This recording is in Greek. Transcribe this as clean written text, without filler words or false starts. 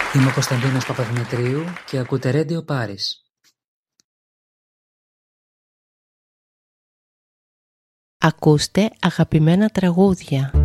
Είμαι ο Κωνσταντίνος Παπαδημητρίου και ακούτε Radio Paris. Ακούστε αγαπημένα τραγούδια.